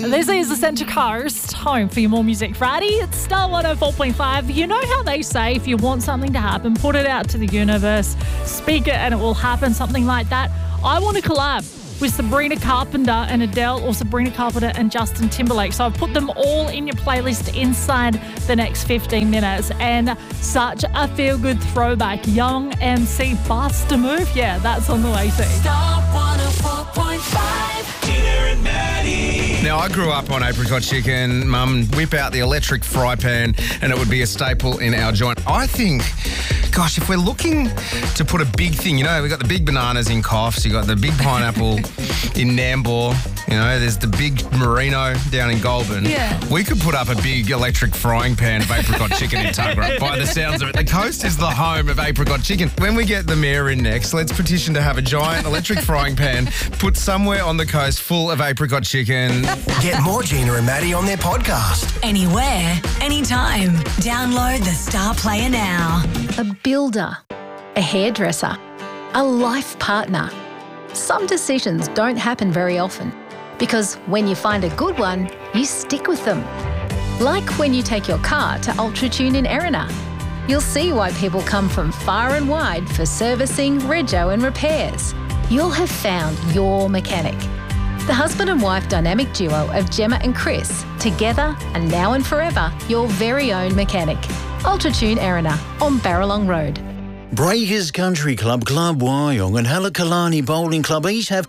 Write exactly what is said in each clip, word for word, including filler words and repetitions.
This is the Central Coast, home for your more music Friday. It's Star one oh four point five. You know how they say if you want something to happen, put it out to the universe, speak it and it will happen, something like that. I want to collab with Sabrina Carpenter and Adele, or Sabrina Carpenter and Justin Timberlake. So I've put them all in your playlist inside the next fifteen minutes. And such a feel-good throwback. Young M C Bust a Move. Yeah, that's on the way too. Star one oh four point five. Gina and Maddie. Now, I grew up on apricot chicken. Mum, whip out the electric fry pan and it would be a staple in our joint. I think, gosh, if we're looking to put a big thing, you know, we've got the big bananas in Coffs, you've got the big pineapple in Nambour, you know, there's the big merino down in Goulburn. Yeah. We could put up a big electric frying pan of apricot chicken in Tuggerah, by the sounds of it. The coast is the home of apricot chicken. When we get the mayor in next, let's petition to have a giant electric frying pan put somewhere on the coast full of apricot chicken. Get more Gina and Maddie on their podcast. Anywhere, anytime. Download the Star Player now. A builder, a hairdresser, a life partner. Some decisions don't happen very often because when you find a good one, you stick with them. Like when you take your car to UltraTune in Erina. You'll see why people come from far and wide for servicing, rego and repairs. You'll have found your mechanic. The husband and wife dynamic duo of Gemma and Chris, together and now and forever, your very own mechanic. UltraTune Erina on Barralong Road. Breakers Country Club, Club Wyong and Halakalani Bowling Club each have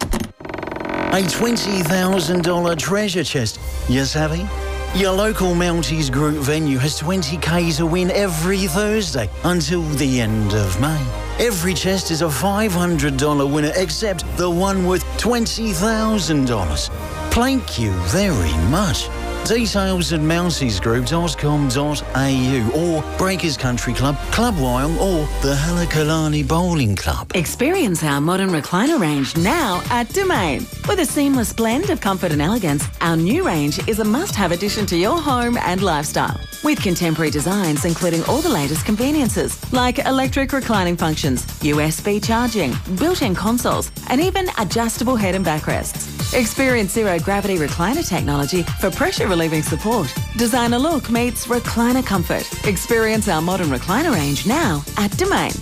a twenty thousand dollars treasure chest. You savvy? Your local Mounties Group venue has twenty K to win every Thursday until the end of May. Every chest is a five hundred dollars winner except the one worth twenty thousand dollars. Thank you very much. Details at mounties group dot com dot a u or Breakers Country Club, Club Wyong or the Halakalani Bowling Club. Experience our modern recliner range now at Domain. With a seamless blend of comfort and elegance, our new range is a must-have addition to your home and lifestyle. With contemporary designs including all the latest conveniences like electric reclining functions, U S B charging, built-in consoles and even adjustable head and backrests. Experience zero-gravity recliner technology for pressure-relieving support. Designer look meets recliner comfort. Experience our modern recliner range now at Domain.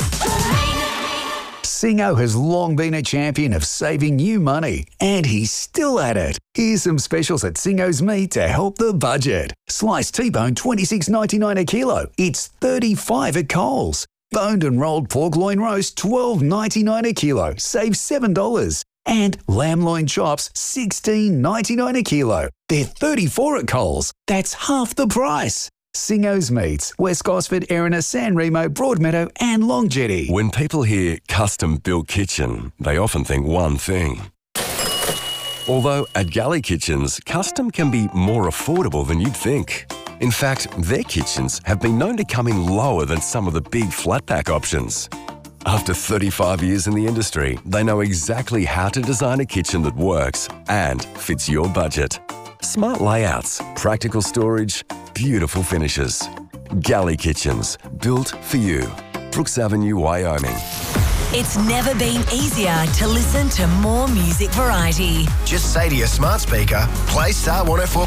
Singo has long been a champion of saving you money, and he's still at it. Here's some specials at Singo's Meat to help the budget. Sliced T-bone twenty-six ninety-nine a kilo. It's thirty-five at Coles. Boned and rolled pork loin roast twelve ninety-nine a kilo. Save seven dollars. And lamb loin chops sixteen ninety-nine a kilo. They're thirty-four at Coles. That's half the price. Singo's Meats, West Gosford, Erina, San Remo, Broadmeadow and Long Jetty. When people hear custom-built kitchen, they often think one thing. Although at Galley Kitchens, custom can be more affordable than you'd think. In fact, their kitchens have been known to come in lower than some of the big flat-pack options. After thirty-five years in the industry, they know exactly how to design a kitchen that works and fits your budget. Smart layouts, practical storage, beautiful finishes. Galley Kitchens, built for you. Brooks Avenue, Wyoming. It's never been easier to listen to more music variety. Just say to your smart speaker, play Star one oh four